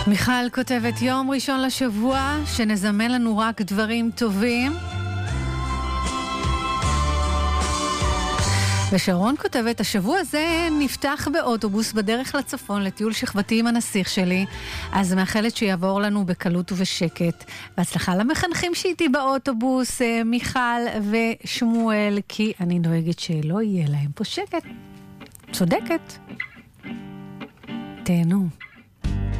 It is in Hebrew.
מיכל כותבת יום ראשון לשבוע שנזמן לנו רק דברים טובים. ושרון כותבת, השבוע הזה נפתח באוטובוס בדרך לצפון לטיול שכבתי עם הנסיך שלי, אז מאחלת שיעבור לנו בקלות ובשקט. והצלחה למחנכים שאיתי באוטובוס, מיכל ושמואל, כי אני דואגת שלא יהיה להם פה שקט. צודקת. תהנו.